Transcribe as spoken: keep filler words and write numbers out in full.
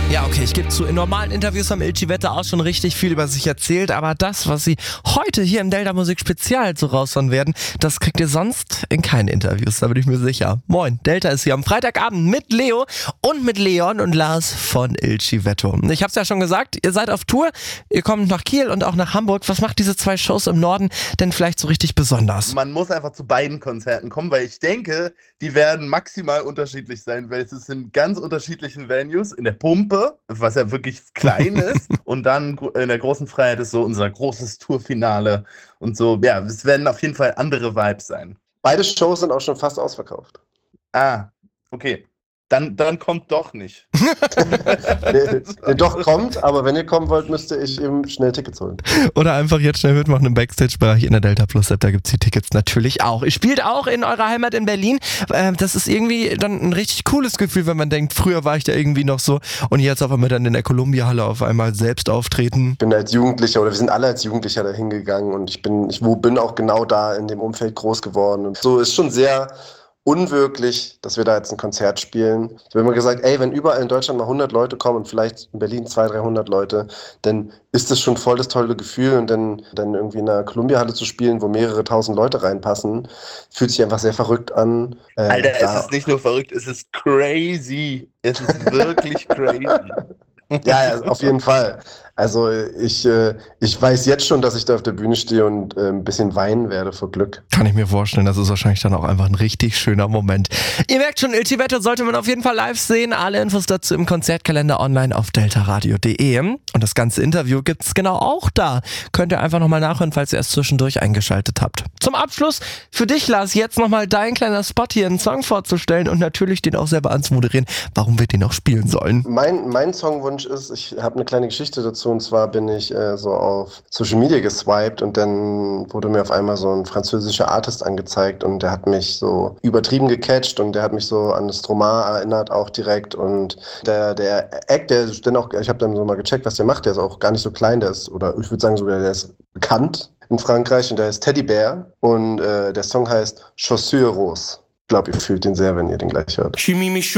Ja, okay, ich gebe zu, in normalen Interviews haben Ilchi Wetter auch schon richtig viel über sich erzählt, aber das, was sie heute hier im Delta Musik Spezial so raushauen werden, das kriegt ihr sonst in keinen Interviews, da bin ich mir sicher. Moin, Delta ist hier am Freitagabend mit Leo und mit Leon und Lars von Ilchi Wetto. Ich hab's ja schon gesagt, ihr seid auf Tour, ihr kommt nach Kiel und auch nach Hamburg. Was macht diese zwei Shows im Norden denn vielleicht so richtig besonders? Man muss einfach zu beiden Konzerten kommen, weil ich denke, die werden maximal unterschiedlich sein, weil es sind ganz unterschiedlichen Venues. In der Pumpe, was ja wirklich klein ist, und dann in der großen Freiheit ist so unser großes Tourfinale und so. Ja, es werden auf jeden Fall andere Vibes sein. Beide Shows sind auch schon fast ausverkauft. Ah, okay. Dann, dann kommt doch nicht. nee, nee, doch kommt, aber wenn ihr kommen wollt, müsste ich eben schnell Tickets holen. Oder einfach jetzt schnell mitmachen im Backstage-Bereich in der Delta Plus App, da gibt's die Tickets natürlich auch. Ihr spielt auch in eurer Heimat in Berlin. Das ist irgendwie dann ein richtig cooles Gefühl, wenn man denkt, früher war ich da irgendwie noch so und jetzt auf einmal dann in der Columbia-Halle auf einmal selbst auftreten. Ich bin als Jugendlicher, oder wir sind alle als Jugendlicher da hingegangen und ich bin, ich bin auch genau da in dem Umfeld groß geworden. Und so ist schon sehr unwirklich, dass wir da jetzt ein Konzert spielen. Ich habe immer gesagt, ey, wenn überall in Deutschland mal hundert Leute kommen und vielleicht in Berlin zweihundert, dreihundert Leute, dann ist das schon voll das tolle Gefühl und dann, dann irgendwie in einer Columbia-Halle zu spielen, wo mehrere tausend Leute reinpassen, fühlt sich einfach sehr verrückt an. Äh, Alter, es ist nicht nur verrückt, es ist crazy. Es ist wirklich crazy. Ja, ja, auf jeden Fall. Also ich, äh, ich weiß jetzt schon, dass ich da auf der Bühne stehe und äh, ein bisschen weinen werde vor Glück. Kann ich mir vorstellen, das ist wahrscheinlich dann auch einfach ein richtig schöner Moment. Ihr merkt schon, Ilchi Wetto sollte man auf jeden Fall live sehen. Alle Infos dazu im Konzertkalender online auf deltaradio punkt de. Und das ganze Interview gibt's genau auch da. Könnt ihr einfach nochmal nachhören, falls ihr erst zwischendurch eingeschaltet habt. Zum Abschluss für dich, Lars, jetzt nochmal dein kleiner Spot hier, einen Song vorzustellen und natürlich den auch selber anzumoderieren, warum wir den auch spielen sollen. Mein, mein Songwunsch ist, ich habe eine kleine Geschichte dazu, und zwar bin ich äh, so auf Social Media geswiped und dann wurde mir auf einmal so ein französischer Artist angezeigt und der hat mich so übertrieben gecatcht und der hat mich so an das Stromae erinnert auch direkt und der, der Act, der ist dann auch, ich habe dann so mal gecheckt, was der macht, der ist auch gar nicht so klein, der ist, oder ich würde sagen sogar, der ist bekannt in Frankreich und der ist Teddy Bear und äh, der Song heißt Chaussure Rose. Ich glaube, ihr fühlt den sehr, wenn ihr den gleich hört.